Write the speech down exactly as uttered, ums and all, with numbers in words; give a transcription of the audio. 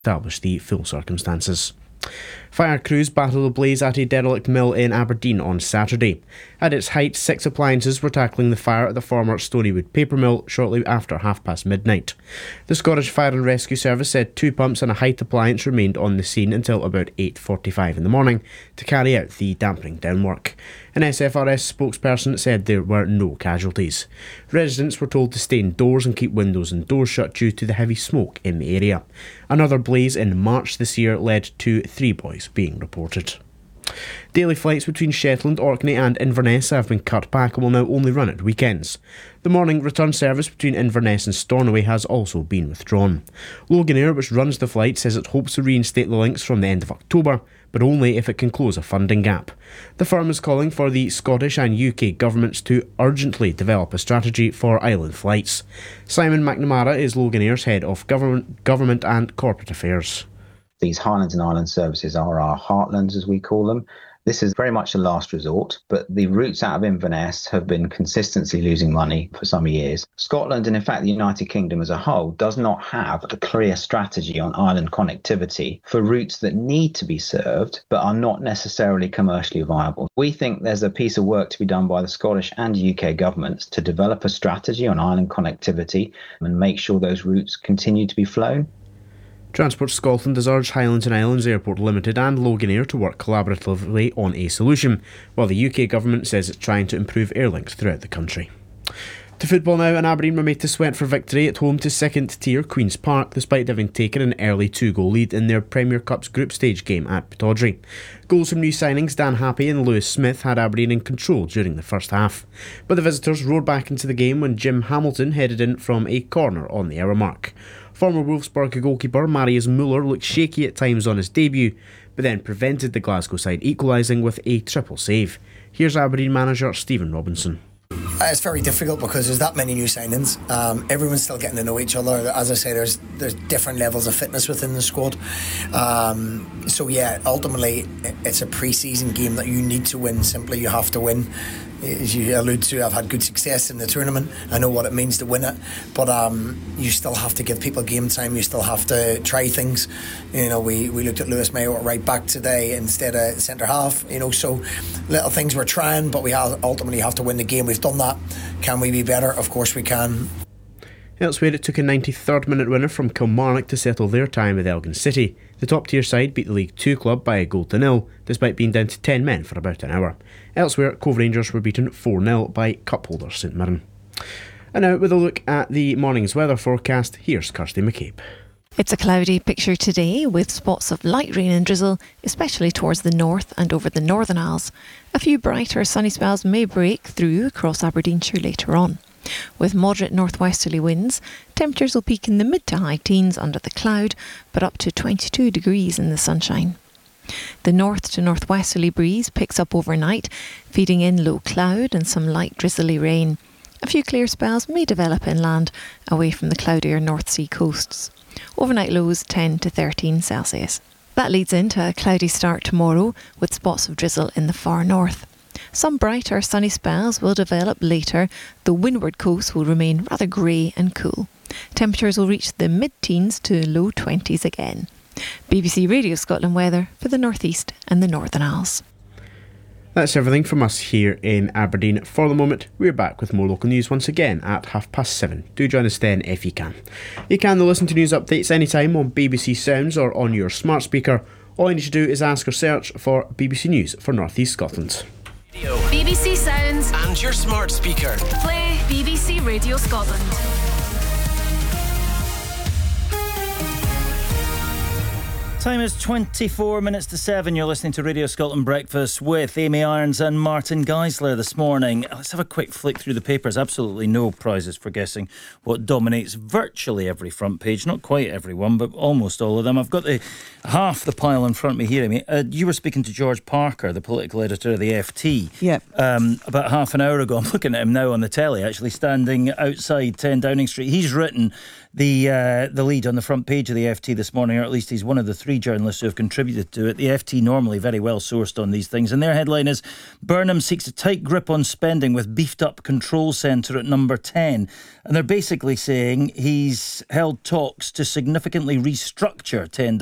establish the full circumstances. Fire crews battled a blaze at a derelict mill in Aberdeen on Saturday. At its height, six appliances were tackling the fire at the former Storywood paper mill shortly after half past midnight. The Scottish Fire and Rescue Service said two pumps and a height appliance remained on the scene until about eight forty-five in the morning to carry out the dampening down work. An S F R S spokesperson said there were no casualties. Residents were told to stay indoors and keep windows and doors shut due to the heavy smoke in the area. Another blaze in March this year led to three boys being reported. Daily flights between Shetland, Orkney and Inverness have been cut back and will now only run at weekends. The morning return service between Inverness and Stornoway has also been withdrawn. Loganair, which runs the flight, says it hopes to reinstate the links from the end of October, but only if it can close a funding gap. The firm is calling for the Scottish and U K governments to urgently develop a strategy for island flights. Simon McNamara is Loganair's head of government, government and corporate affairs. These Highlands and Islands services are our heartlands, as we call them. This is very much a last resort, but the routes out of Inverness have been consistently losing money for some years. Scotland, and in fact the United Kingdom as a whole, does not have a clear strategy on island connectivity for routes that need to be served but are not necessarily commercially viable. We think there's a piece of work to be done by the Scottish and U K governments to develop a strategy on island connectivity and make sure those routes continue to be flown. Transport Scotland has urged Highlands and Islands Airport Limited and Loganair to work collaboratively on a solution, while the U K government says it's trying to improve air links throughout the country. To football now, and Aberdeen were made to sweat for victory at home to second-tier Queen's Park, despite having taken an early two-goal lead in their Premier Cup's group stage game at Pittodrie. Goals from new signings Dan Happy and Lewis Smith had Aberdeen in control during the first half, but the visitors roared back into the game when Jim Hamilton headed in from a corner on the hour mark. Former Wolfsburg goalkeeper Marius Müller looked shaky at times on his debut, but then prevented the Glasgow side equalising with a triple save. Here's Aberdeen manager Stephen Robinson. It's very difficult because there's that many new signings. Um, everyone's still getting to know each other. As I say, there's there's different levels of fitness within the squad. Um, so yeah, ultimately it's a pre-season game that you need to win. Simply, you have to win. As you allude to, I've had good success in the tournament. I know what it means to win it, but um, you still have to give people game time. You still have to try things. You know, we, we looked at Lewis Mayo at right back today instead of centre half. You know, so little things we're trying, but we have, ultimately have to win the game. We've done that. Can we be better? Of course we can. Elsewhere, it took a ninety-third minute winner from Kilmarnock to settle their time with Elgin City. The top tier side beat the League Two club by a goal to nil, despite being down to ten men for about an hour. Elsewhere, Cove Rangers were beaten four nil by cup holder St Mirren. And now, with a look at the morning's weather forecast, here's Kirsty McCabe. It's a cloudy picture today with spots of light rain and drizzle, especially towards the north and over the Northern Isles. A few brighter sunny spells may break through across Aberdeenshire later on. With moderate northwesterly winds, temperatures will peak in the mid to high teens under the cloud, but up to twenty-two degrees in the sunshine. The north to northwesterly breeze picks up overnight, feeding in low cloud and some light drizzly rain. A few clear spells may develop inland, away from the cloudier North Sea coasts. Overnight lows ten to thirteen Celsius. That leads into a cloudy start tomorrow, with spots of drizzle in the far north. Some brighter sunny spells will develop later. The windward coast will remain rather grey and cool. Temperatures will reach the mid-teens to low twenties again. B B C Radio Scotland weather for the North East and the Northern Isles. That's everything from us here in Aberdeen. For the moment, we're back with more local news once again at half past seven. Do join us then if you can. You can listen to news updates anytime on B B C Sounds or on your smart speaker. All you need to do is ask or search for B B C News for North East Scotland. B B C Sounds and your smart speaker. Play B B C Radio Scotland. Time is twenty-four minutes to seven. You're listening to Radio Scotland Breakfast with Amy Irons and Martin Geisler this morning. Let's have a quick flick through the papers. Absolutely no prizes for guessing what dominates virtually every front page. Not quite every one, but almost all of them. I've got the half the pile in front of me here, Amy. Uh, you were speaking to George Parker, the political editor of the F T. Yep. Um, about half an hour ago. I'm looking at him now on the telly, actually standing outside ten Downing Street. He's written the uh, the lead on the front page of the F T this morning, or at least he's one of the three journalists who have contributed to it. The F T normally very well sourced on these things, and their headline is Burnham seeks a tight grip on spending with beefed up control centre at number ten. And they're basically saying he's held talks to significantly restructure ten